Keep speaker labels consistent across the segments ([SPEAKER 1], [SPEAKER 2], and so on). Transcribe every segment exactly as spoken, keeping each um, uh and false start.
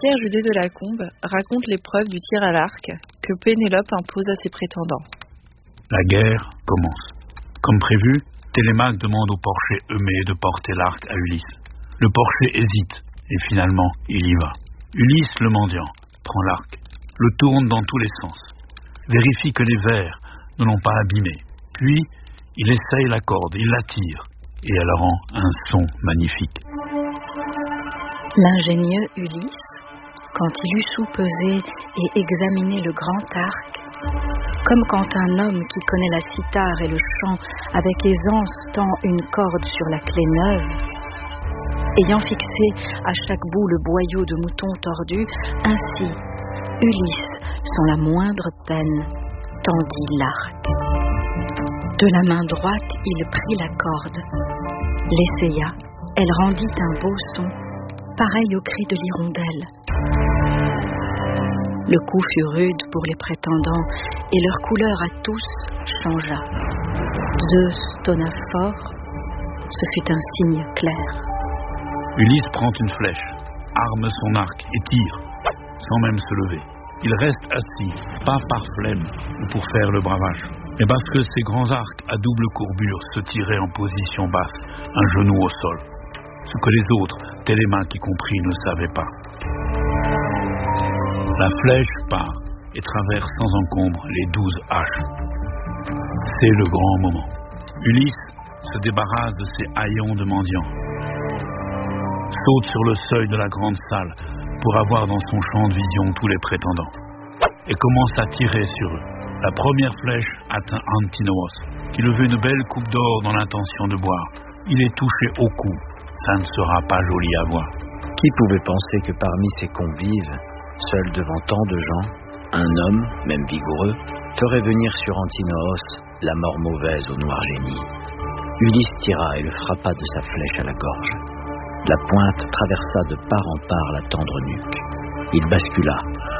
[SPEAKER 1] Pierre Judet de Lacombe raconte l'épreuve du tir à l'arc que Pénélope impose à ses prétendants.
[SPEAKER 2] La guerre commence. Comme prévu, Télémaque demande au porcher Eumée de porter l'arc à Ulysse. Le porcher hésite et finalement il y va. Ulysse, le mendiant, prend l'arc, le tourne dans tous les sens, vérifie que les vers ne l'ont pas abîmé, puis il essaye la corde, il la tire et elle rend un son magnifique.
[SPEAKER 3] L'ingénieux Ulysse, quand il eut soupesé et examiné le grand arc, comme quand un homme qui connaît la cithare et le chant avec aisance tend une corde sur la clé neuve, ayant fixé à chaque bout le boyau de mouton tordu, ainsi Ulysse, sans la moindre peine, tendit l'arc. De la main droite, il prit la corde, l'essaya, elle rendit un beau son, pareil au cri de l'hirondelle. Le coup fut rude pour les prétendants, et leur couleur à tous changea. Zeus tonna fort, ce fut un signe clair.
[SPEAKER 2] Ulysse prend une flèche, arme son arc et tire, sans même se lever. Il reste assis, pas par flemme ou pour faire le bravage, mais parce que ses grands arcs à double courbure se tiraient en position basse, un genou au sol. Ce que les autres, Télémaque y compris, ne savaient pas. La flèche part et traverse sans encombre les douze haches. C'est le grand moment. Ulysse se débarrasse de ses haillons de mendiants, saute sur le seuil de la grande salle pour avoir dans son champ de vision tous les prétendants et commence à tirer sur eux. La première flèche atteint Antinoos, qui levait une belle coupe d'or dans l'intention de boire. Il est touché au cou. Ça ne sera pas joli à voir.
[SPEAKER 4] Qui pouvait penser que parmi ses convives, seul devant tant de gens, un homme, même vigoureux, ferait venir sur Antinoos la mort mauvaise au noir génie. Ulysse tira et le frappa de sa flèche à la gorge. La pointe traversa de part en part la tendre nuque. Il bascula.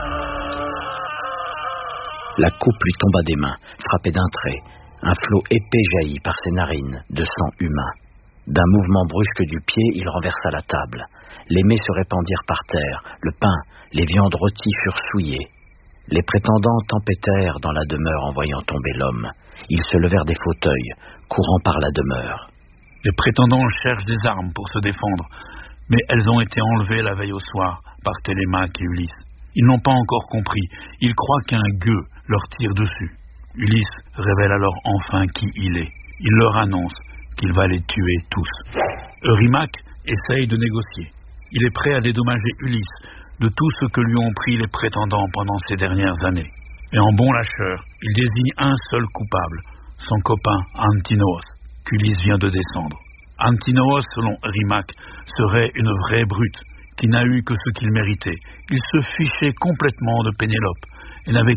[SPEAKER 4] La coupe lui tomba des mains, frappée d'un trait. Un flot épais jaillit par ses narines de sang humain. D'un mouvement brusque du pied, il renversa la table. Les mets se répandirent par terre. Le pain, les viandes rôties furent souillées. Les prétendants tempêtèrent dans la demeure en voyant tomber l'homme. Ils se levèrent des fauteuils, courant par la demeure.
[SPEAKER 2] Les prétendants cherchent des armes pour se défendre, mais elles ont été enlevées la veille au soir par Télémaque et Ulysse. Ils n'ont pas encore compris. Ils croient qu'un gueux leur tire dessus. Ulysse révèle alors enfin qui il est. Il leur annonce qu'il va les tuer tous. Eurymaque essaye de négocier. Il est prêt à dédommager Ulysse de tout ce que lui ont pris les prétendants pendant ces dernières années. Et en bon lâcheur, il désigne un seul coupable, son copain Antinoos, qu'Ulysse vient de descendre. Antinoos, selon Eurymaque, serait une vraie brute, qui n'a eu que ce qu'il méritait. Il se fichait complètement de Pénélope et n'avait